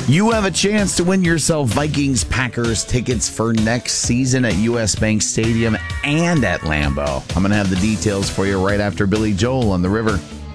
You have a chance to win yourself Vikings-Packers tickets for next season at U.S. Bank Stadium and at Lambeau. I'm going to have the details for you right after Billy Joel on The River.